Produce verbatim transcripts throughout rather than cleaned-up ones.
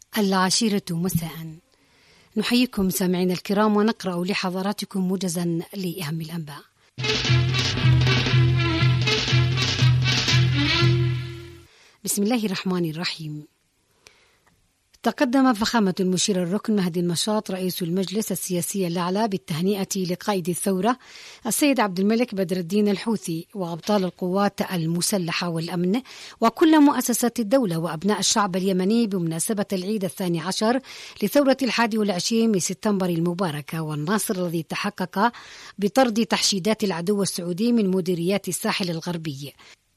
العاشرة مساء. نحييكم سامعين الكرام ونقرأ لحضراتكم موجزا لأهم الأنباء. بسم الله الرحمن الرحيم. تقدم فخامة المشير الركن مهدي النشاط رئيس المجلس السياسي الأعلى بالتهنئة لقائد الثورة السيد عبد الملك بدر الدين الحوثي وأبطال القوات المسلحة والأمن وكل مؤسسات الدولة وأبناء الشعب اليمني بمناسبة العيد الثاني عشر لثورة الحادي والعشرين من سبتمبر المباركة والنصر الذي تحقق بطرد تحشيدات العدو السعودي من مديريات الساحل الغربي.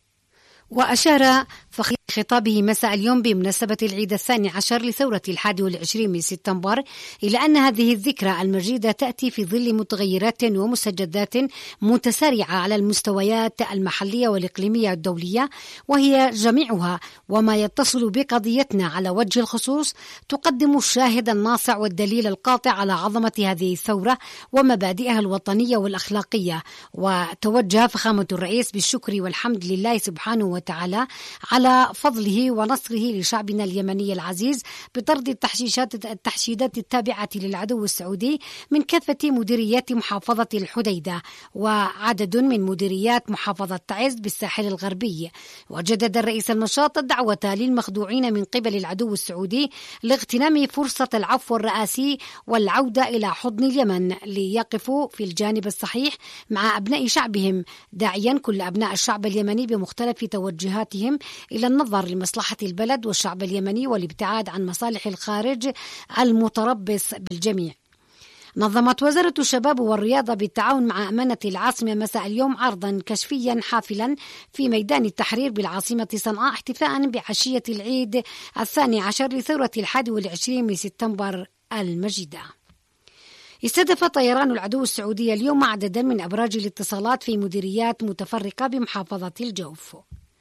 وأشار في خطابه مساء اليوم بمناسبة العيد الثاني عشر لثورة الحادي والعشرين من سبتمبر إلى أن هذه الذكرى المجيدة تأتي في ظل متغيرات ومستجدات متسارعة على المستويات المحلية والإقليمية والدولية، وهي جميعها وما يتصل بقضيتنا على وجه الخصوص تقدم الشاهد الناصع والدليل القاطع على عظمة هذه الثورة ومبادئها الوطنية والأخلاقية. وتوجه فخامة الرئيس بالشكر والحمد لله سبحانه وتعالى على فضله ونصره لشعبنا اليمني العزيز بطرد التحشيشات التحشيدات التابعة للعدو السعودي من كافة مديريات محافظة الحديدة وعدد من مديريات محافظة تعز بالساحل الغربي. وجدد الرئيس النشاط الدعوة للمخدوعين من قبل العدو السعودي لاغتنام فرصة العفو الرئاسي والعودة إلى حضن اليمن ليقفوا في الجانب الصحيح مع أبناء شعبهم، داعيا كل أبناء الشعب اليمني بمختلف توجهاتهم إلى النظر لمصلحة البلد والشعب اليمني والابتعاد عن مصالح الخارج المتربص بالجميع. نظمت وزارة الشباب والرياضة بالتعاون مع أمانة العاصمة مساء اليوم عرضا كشفيا حافلا في ميدان التحرير بالعاصمة صنعاء احتفاء بعشية العيد الثاني عشر لثورة الحادي والعشرين من سبتمبر المجيدة. استهدف طيران العدو السعودي اليوم عددا من أبراج الاتصالات في مديريات متفرقة بمحافظة الجوف.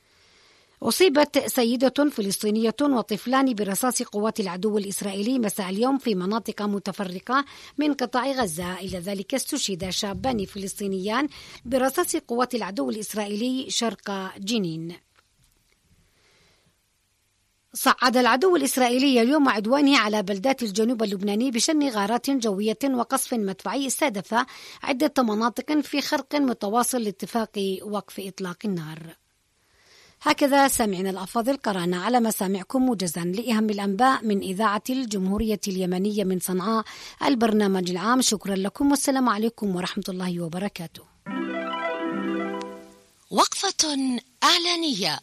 أصيبت سيدة فلسطينية وطفلان برصاص قوات العدو الإسرائيلي مساء اليوم في مناطق متفرقة من قطاع غزة. إلى ذلك استشهد شابان فلسطينيان برصاص قوات العدو الإسرائيلي شرق جنين. صعد العدو الإسرائيلي اليوم عدوانه على بلدات الجنوب اللبناني بشن غارات جوية وقصف مدفعي استهدف عدة مناطق في خرق متواصل لاتفاق وقف إطلاق النار. هكذا سامعنا الأفاضل قرأنا على مسامعكم موجزا لأهم الأنباء من إذاعة الجمهورية اليمنية من صنعاء البرنامج العام. شكرا لكم والسلام عليكم ورحمة الله وبركاته. وقفة إعلانية.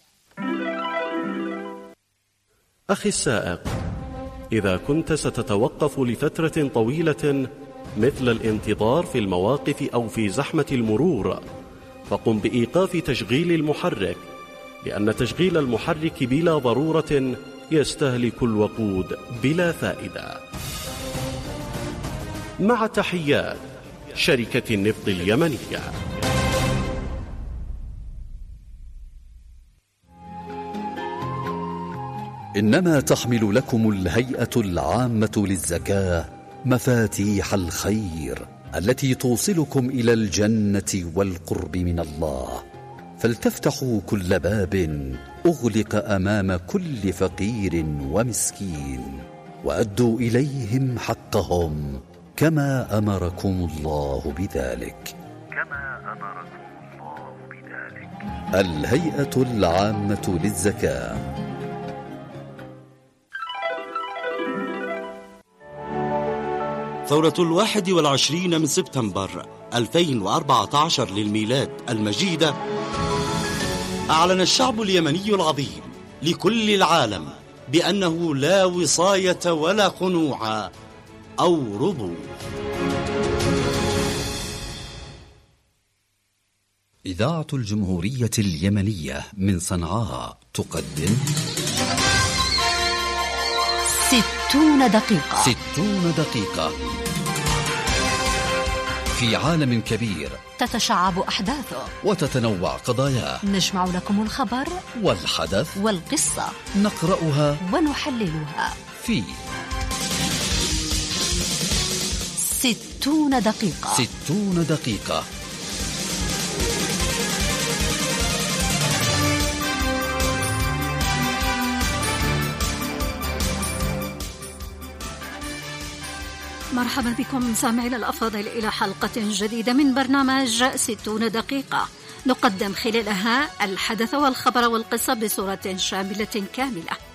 أخي السائق، إذا كنت ستتوقف لفترة طويلة مثل الانتظار في المواقف أو في زحمة المرور فقم بإيقاف تشغيل المحرك، لأن تشغيل المحرك بلا ضرورة يستهلك الوقود بلا فائدة. مع تحيات شركة النفط اليمنية. إنما تحمل لكم الهيئة العامة للزكاة مفاتيح الخير التي توصلكم إلى الجنة والقرب من الله، فلتفتحوا كل باب أغلق أمام كل فقير ومسكين، وأدوا إليهم حقهم كما أمركم الله بذلك. كما أمركم الله بذلك. الهيئة العامة للزكاة. ثورة الواحد والعشرين من سبتمبر ألفين وأربعة عشر للميلاد المجيدة، أعلن الشعب اليمني العظيم لكل العالم بأنه لا وصاية ولا خنوع أو ربو. إذاعة الجمهورية اليمنية من صنعاء تقدم ستون دقيقة. ستون دقيقة في عالم كبير تتشعب أحداثه وتتنوع قضاياه. نجمع لكم الخبر والحدث والقصة، نقرأها ونحللها في ستون دقيقة. ستون دقيقة. مرحبا بكم سامعينا الأفاضل إلى حلقة جديدة من برنامج ستون دقيقة، نقدم خلالها الحدث والخبر والقصة بصورة شاملة كاملة.